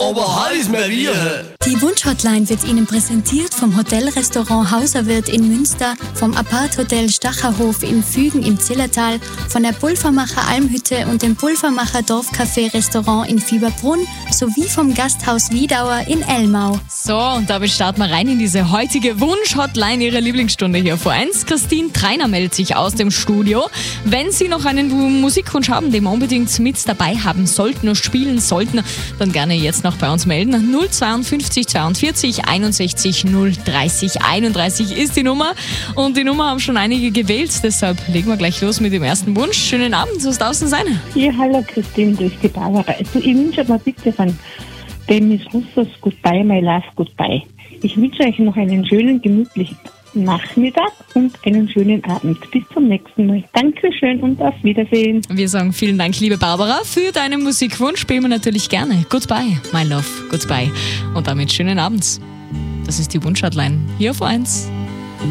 aber heiß mehr wir. Die Wunschhotline wird Ihnen präsentiert vom Hotelrestaurant Hauserwirt in Münster, vom Apart-Hotel Stacherhof in Fügen im Zillertal, von der Pulvermacher Almhütte und dem Pulvermacher Dorfcafé-Restaurant in Fieberbrunn sowie vom Gasthaus Wiedauer in Elmau. So, und damit starten wir rein in diese heutige Wunsch-Hotline, Ihre Lieblingsstunde hier vor 1. Christine Treiner meldet sich aus dem Studio. Wenn Sie noch einen Musikwunsch haben, den wir unbedingt mit dabei haben sollten und spielen sollten, dann gerne jetzt noch bei uns melden. 052 42 61 030 31 ist die Nummer. Und die Nummer haben schon einige gewählt, deshalb legen wir gleich los mit dem ersten Wunsch. Schönen Abend, was darf es sein? Ja, hallo Christine, das ist die Barbara. Also ich wünsche mir bitte von Demis Russos Goodbye, My Love, Goodbye. Ich wünsche euch noch einen schönen, gemütlichen Nachmittag und einen schönen Abend. Bis zum nächsten Mal. Dankeschön und auf Wiedersehen. Wir sagen vielen Dank, liebe Barbara, für deinen Musikwunsch. Spielen wir natürlich gerne. Goodbye, my love, goodbye. Und damit schönen Abend. Das ist die Wunschhotline hier auf 1.